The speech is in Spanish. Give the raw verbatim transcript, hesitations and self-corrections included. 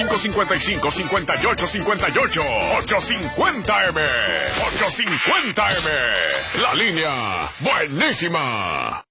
cinco cinco cinco, cinco ocho cinco ocho. ochocientos cincuenta M. ochocientos cincuenta M. La línea buenísima.